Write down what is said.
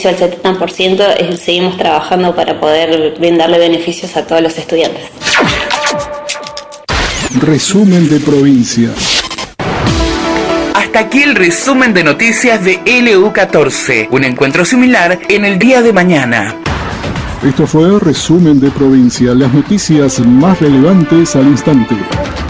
al 70%, seguimos trabajando para poder brindarle beneficios a todos los estudiantes. Resumen de provincia. Hasta aquí el resumen de noticias de LU14. Un encuentro similar en el día de mañana. Esto fue Resumen de provincia, las noticias más relevantes al instante.